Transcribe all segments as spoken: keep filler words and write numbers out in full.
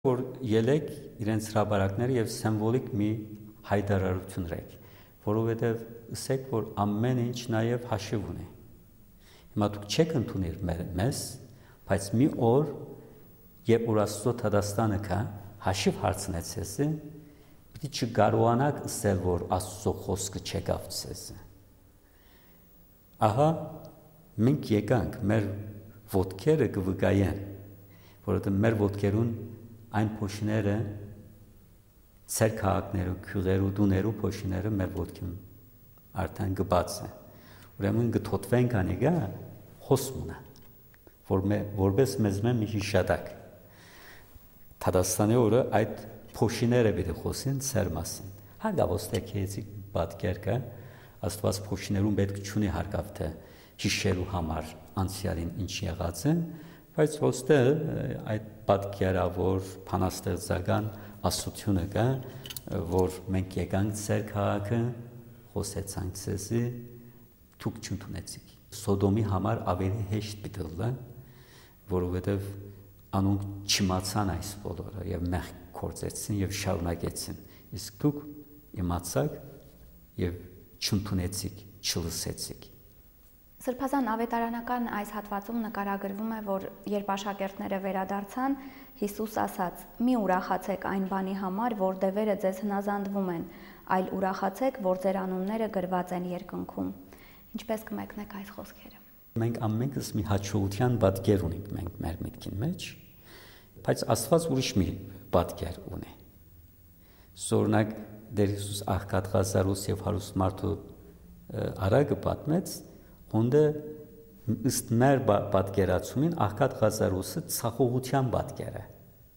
որ ելեք իրենց հրաբարակները եւ սիմվոլիկ մի հայտարարություն ռեք, որովհետեւ ասեք, որ ամեն ինչ նաեւ հաշիվ ունի։ Հիմա դուք չեք ընդունել մեզ, բայց մի օր, երբ որ Աստծո Թադաստանը կա, հաշիվ հարցնեցես, պիտի չկարողանաք ասել, որ Աստծո խոսքը չեկավ ցեզ։ Ահա մենք եկանք մեր ոտքերը կվկայեն, որովհետեւ մեր ոտքերուն այն փոշիները, ծեր քաղաքները, քյուղերը, դուները փոշիները մեր ոտքին արդեն գբաց է։ Ուրեմն գթոթվենք անիգա հոսմունը, որ մե որպես մեզ մեմ հիշադակ։ Թադաստանի օրը այդ փոշիները պիտի խոսին ծեր մասին։ Հանգավոստեքեցի պատկեր կա, Աստված փոշիներուն պետք չունի հարկավ թե հիշելու համար անցյալին ինչ եղած է, բայց ոստեղ այդ պատկերավոր փանաստեղծական ասությունը կա, որ մենք եկանք ծեր քաղաքը, խոսեցանք ցեզի, դուք չընդունեցիք։ Սոդոմի համար ավելի հեշտ պիտի լա, որովհետև անոնք չիմացան այս բոլորը եւ մեղք կործեցին եւ շարունակեցին։ Իսկ դուք իմացաք եւ չընդունեցիք, չլսեցիք։ Սրբազան ավետարանական այս հատվածում նկարագրվում է, որ երբ աշակերտները վերադարձան, Հիսուս ասաց. «Մի ուրախացեք այն բանի համար, որ դևերը ձեզ հնազանդվում են, այլ ուրախացեք, որ ձեր անունները գրված են երկնքում»։ Ինչպես կմեկնեք այս խոսքերը։ Մենք ամենքս մի հաջողության պատկեր ունենք մենք մեր միտքին մեջ, բայց Աստված ուրիշ մի պատկեր ունի։ Սորնակ Տեր Հիսուս աղքատղազարուս եւ հարուստ մարդու արագը պատմեց, Հոնդը ըստ մեր պատկերացումին աղքատ Ղազարոսը ցախողության պատկեր է։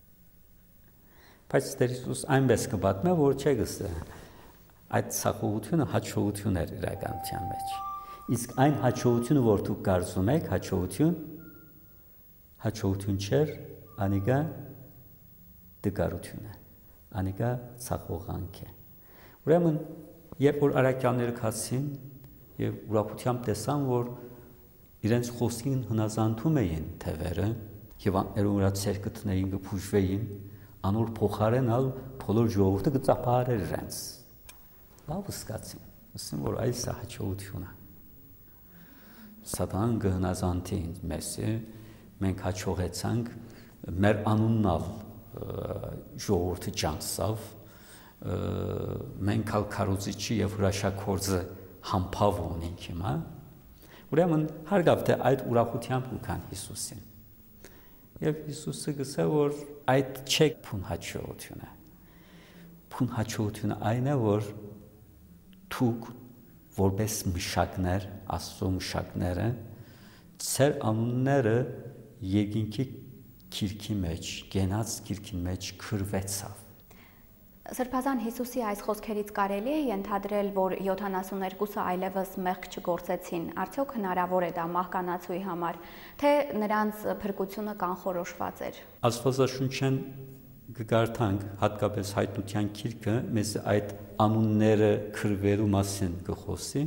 Բայց Տեր Հիսուս այնպես կպատմի, որ չէ գսը այդ ցախողությունը հաջողություն էր իրականության մեջ։ Իսկ այն հաջողությունը, որ դուք կարծում եք, հաջողություն, հաջողություն չէր, անիկա դգարություն է, անիկա ցախողանք է։ Ուրեմն, երբ որ արաքյանները քացին, եւ ուրախությամբ տեսան, որ իրենց խոսքին հնազանդում էին թևերը եւ աներու վրա ցերկտներին կփուժվեին, անոր փոխարենալ բոլոր ժողովուրդը կծափարեր իրենց։ Լավ սկացին, ասեն, որ այս է հաջողությունը։ Սատանան կհնազանդի մեզ, մենք հաջողեցանք, մեր անուննալ ժողովուրդը ճանցավ, մենք ալ քարոզիչի եւ հրաշագործը համբավ ունենք հիմա, ուրեմն հարգավ թե այդ ուրախությամբ ուքան Հիսուսին։ Եվ Հիսուսը գսե, որ այդ չեք փուն հաջողությունը։ Փուն հաջողությունը այն է, որ դուք որպես մշակներ, Աստծո մշակները, ծեր անունները երկինքի քիրքի մեջ, գենաց քիրքի մեջ քրվեցավ։ Սրբազան Հիսուսի այս խոսքերից կարելի է ենթադրել, որ յոթանասուններկուսը այլևս մեղք չգործեցին, արդյոք հնարավոր է դա մահկանացուի համար, թե նրանց փրկությունը կանխորոշված էր։ Աստվածաշունչեն կգարթանք, հատկապես հայտնության քիրքը, մեզ այդ անունները քրվելու մասին կխոսի,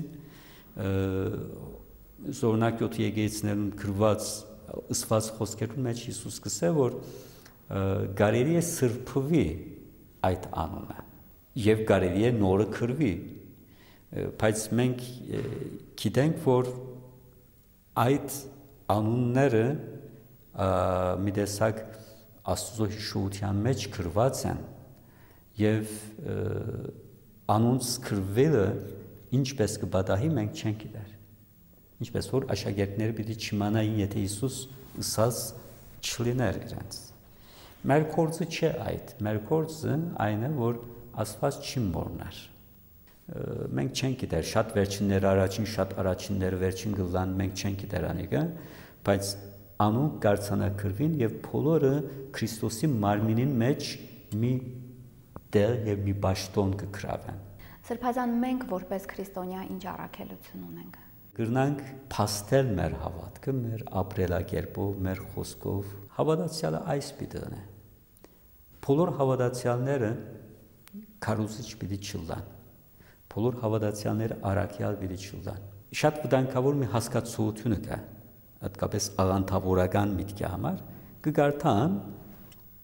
զորնակ յոթ եկեղեցիներուն քրված ըսված խոսքերուն մեջ Հիսուս կսե, որ կարելի է սրբվի այդ անունը եւ կարելի է նորը քրվի, բայց մենք գիտենք, որ այդ անունները մի տեսակ Աստծո հիշողության մեջ քրված են եւ անոնց քրվելը ինչպես կբադահի մենք չենք գիտեր։ Ինչպես որ աշակերտները պիտի չիմանային, եթե Հիսուս ըսած չլիներ իրենց։ Մեր կորձը չէ այդ, մեր կորձը այն է, որ Աստված չի մորնար։ Մենք չենք գիտեր, շատ վերջիններ առաջին, շատ առաջիններ վերջին գլան, մենք չենք գիտեր անիկա, բայց անոնք կարձանակրվին եւ բոլորը Քրիստոսի մարմինին մեջ մի դեր եւ մի բաշտոն կգրավեն։ Սրբազան մենք որպես քրիստոնյա ինչ առաքելություն ունենք։ Գրնանք փաստել մեր հավատքը, մեր ապրելակերպով, մեր խոսքով, հավատացյալը այս պիտի է։ Բոլոր հավատացյալները քարոզիչ պիտի չլան։ Բոլոր հավատացյալները առաքյալ պիտի չլան։ Շատ վտանգավոր մի հասկացություն կա, հատկապես աղանդավորական միտքի համար, կգարթան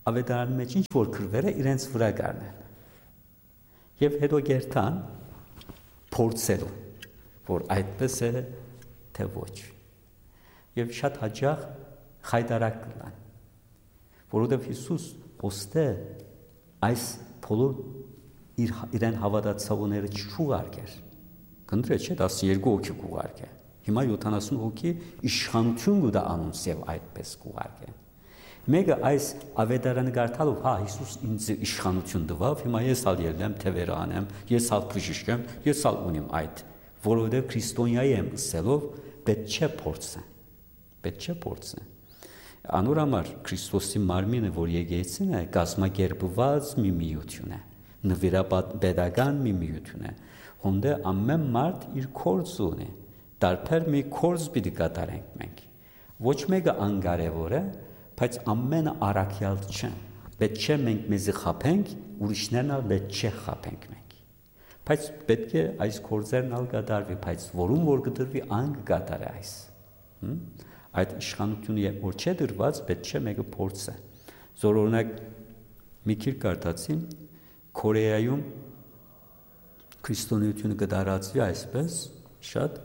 ավետարանի մեջ ինչ որ քրվերը իրենց վրա գարնեն։ Եվ հետո գերտան փորձելու, որ այդպես է թե ոչ։ Եվ շատ հաճախ խայտարակ կլան, որովհետև Հիսուս ոստե այս բոլոր իր իրեն հավատացողները չուղարկեր։ Կնդրե չէ տասներկու հոգի կուղարկե։ Հիմա յոթանասուն հոգի իշխանություն կուտա անոնց եւ այդպես կուղարկե։ Մեկը այս ավետարանը գարտալով, հա, Հիսուս ինձ իշխանություն տվավ, հիմա ես ալ ելնեմ, թևերը անեմ, ես ալ բժիշկեմ, ես ալ ունիմ այդ, որովհետև քրիստոնյայի եմ ըսելով, պետք չէ փորձը, պետք չէ փորձը։ Անոր համար Քրիստոսի մարմինը, որ եկեղեցին է, կազմակերպված մի միություն է, նվիրապետական մի միություն է, հոնդե ամեն մարդ իր կորձ ունի, տարբեր մի կորձ պիտի կատարենք մենք։ Ոչ մեկը անկարևոր է, բայց ամենը առաքյալ չեն։ Պետք չէ մենք մեզի խափենք, ուրիշներն ալ պետք չէ խափենք մենք։ Բայց պետք է այս կորձերն ալ կատարվի, բայց որում որ կդրվի ան կկատարի այս։ Այդ իշխանությունը որ չէ դրված, պետք չէ մեկը փորձը։ Զոր օրինակ մի քիչ կարդացի Կորեայում քրիստոնեությունը կդարածվի այսպես շատ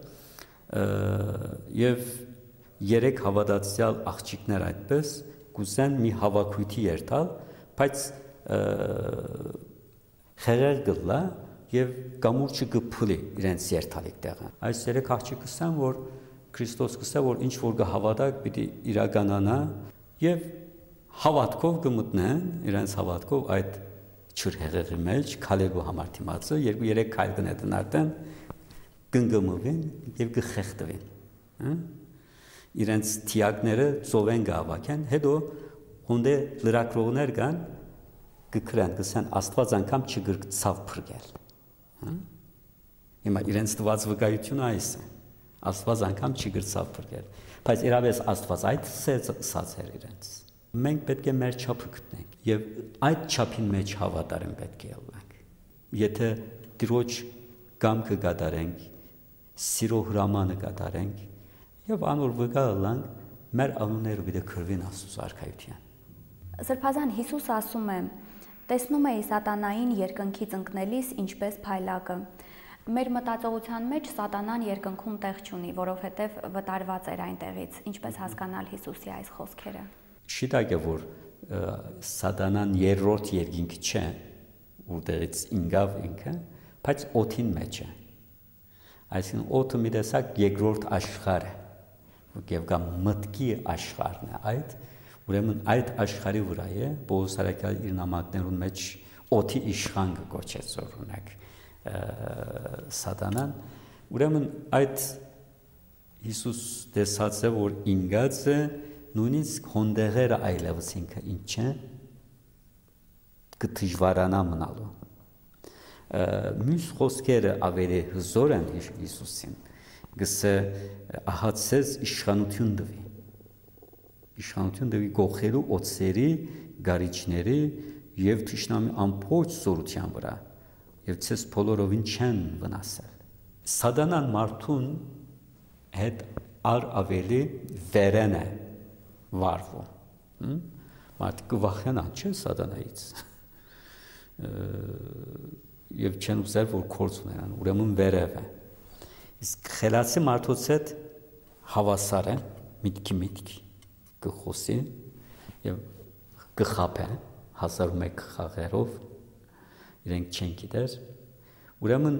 եւ երեք հավատացյալ աղջիկներ այդպես կուզեն մի հավաքույթի երթալ, բայց խեղեր գլա եւ կամուրջը կփլի իրենց երթալիք տեղը։ Այս երեք աղջիկը ասան, որ Քրիստոս կսա, որ ինչ որ կհավատակ պիտի իրականանա եւ հավատքով կմտնեն, իրենց հավատքով այդ չրհեղեղի մեջ քալելու համար դիմացը երկու երեք քայլ կնետեն արդեն կնգմվին եւ կխեղդվին։ Հա իրենց թիակները ծովեն գավակեն, հետո հոնդե լրակրողներ կան կքրան, կսան Աստված անգամ չգրկցավ փրկել։ Հա հիմա իրենց տված վկայությունը այս է։ Աստված անգամ չգրկցավ փրկել։ Բայց իրավես Աստված այդ սած էր իրենց։ Մենք պետք է մեր չափը գտնենք եւ այդ չափին մեջ հավատարիմ պետք է ելնենք։ Եթե Տիրոջ կամքը կատարենք, սիրո հրամանը կատարենք, եւ անոր վկայալանք մեր անունները պիտի քրվին Աստծո արքայության։ Սրբազան Հիսուս ասում է. տեսնում էի սատանային երկնքից ընկնելիս ինչպես փայլակը։ Մեր մտածողության մեջ սատանան երկնքում տեղ չունի, որովհետև վտարված էր այնտեղից։ Ինչպես հասկանալ Հիսուսի այս խոսքերը։ Շիտակ է, որ սատանան երրորդ երկինք չէ, որտեղից ինգավ ինքը, բայց օդին մեջ է։ Այսինքն օդը մի տեսակ երկրորդ աշխարհ է, եւ կամ մտքի աշխարհն է այդ, ուրեմն այդ աշխարհի վրա է Պողոս Արաքյալը իր նամակներուն մեջ օդի իշխան կոչեց օրինակ սատանան, ուրեմն այդ Հիսուս տեսած է, որ ինգած է նույնիսկ հոնդեղերը այլևս ինքը ինչ է կդժվարանա մնալու։ Մյուս խոսքերը ավելի հզոր են Հիսուսին, գսե ահացես իշխանություն դվի, իշխանություն դվի գողելու օծերի, գարիչների և թշնամի ամբողջ զորության վրա, և ցես բոլորովին չեն վնասել։ Սատանան մարդուն հետ առ ավելի վերեն է վարվում։ Մարդիկ կվախենան, չէ, սատանայից։ Եվ չեն ուզել, որ կորց ունենան, ուրեմն վերև է։ Իսկ խելացի մարդոց հետ հավասար է, միտքի միտքի կխոսի և կխապ է, հազար ու մեկ խաղերով, իրենք չեն գիտեր, ուրեմն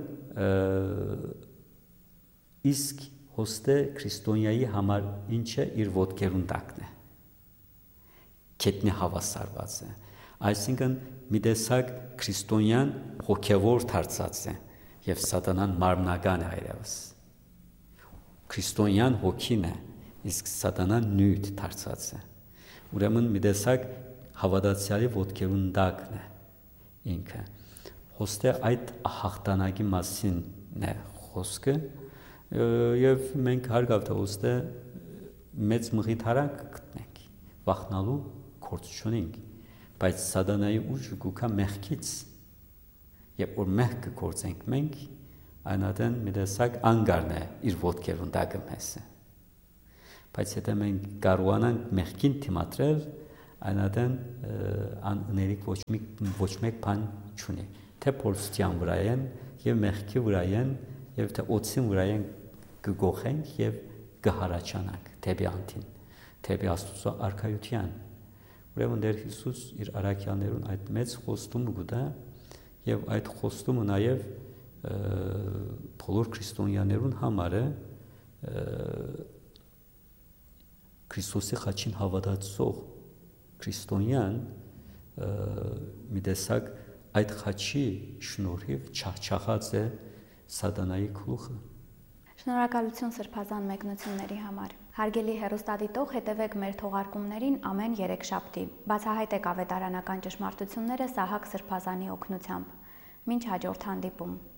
իսկ հոստե քրիստոնյայի համար ինչ է իր ոտքերուն տակն է, կետնի հավասարված է, այսինքն մի տեսակ քրիստոնյան հոգևոր դարձած է և սատանան մարմնական է այլևս։ Քրիստոնյան հոգին է, իսկ սատանան նյութ դարձած է։ Ուրեմն մի տեսակ հավատացյալի ոտքերուն տակն է ինքը։ Հոստե այդ հաղթանակի մասին է խոսքը և մենք հարգավ թե հոստե մեծ մղիթարանք գտնենք, վախնալու գործ չունենք, բայց սատանայի ուժը գուքա մեղքից, երբ որ մեղքը գործենք մենք, այնատեն մի տեսակ անգարն է իր ոտքերուն տակը մեզ է։ Բայց եթե մենք կարողանանք մեղքին դիմադրել, այնադեն աներիկ ոչ մի ոչ մեկ բան չունի, թե փորձության վրա են եւ մեղքի վրա են եւ թե օծին վրա են կգողենք եւ կհարաճանանք թեպի անտին, թեպի Աստծո արքայության։ Ուրեմն Տեր Հիսուս իր առաքյալներուն այդ մեծ խոստումը կուտա եւ այդ խոստումը նաեւ բոլոր քրիստոնյաներուն համար է Քրիստոսի խաչին հավատացող քրիստոնյան մի տեսակ այդ խաչի շնորհիվ չախչախած է սատանայի գլուխը։ Շնորհակալություն սրբազան մեկնությունների համար։ Հարգելի հեռուստադիտող, հետևեք մեր թողարկումներին ամեն երեքշաբթի։ Բացահայտեք ավետարանական ճշմարտությունները Սահակ Սրբազանի օգնությամբ։ Մինչ հաջորդ հանդիպում։